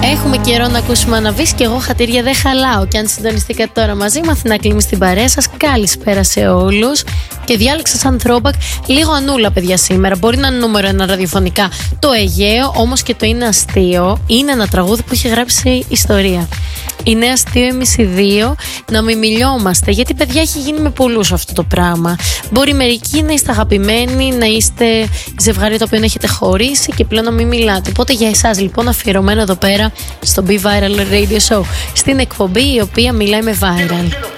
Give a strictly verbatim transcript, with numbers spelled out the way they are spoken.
Έχουμε καιρό να ακούσουμε Αναβίς και εγώ χατήρια δεν χαλάω. Και αν συντονιστήκατε τώρα μαζί μου, Αθηνά Κλίμη στην παρέα σας. Καλησπέρα σε όλους. Και διάλεξα σαν throwback λίγο Ανούλα, παιδιά, σήμερα. Μπορεί να είναι νούμερο ένα ραδιοφωνικά το Αιγαίο, όμως και το είναι αστείο. Είναι ένα τραγούδι που έχει γράψει ιστορία. Είναι αστείο εμείς οι δύο να μην μιλιόμαστε, γιατί παιδιά έχει γίνει με πολλούς αυτό το πράγμα. Μπορεί μερικοί να είστε αγαπημένοι, να είστε ζευγάρι το οποίο να έχετε χωρίσει και πλέον να μην μιλάτε. Οπότε για εσάς λοιπόν αφιερωμένο εδώ πέρα στο Be Viral Radio Show, στην εκπομπή η οποία μιλάει με viral.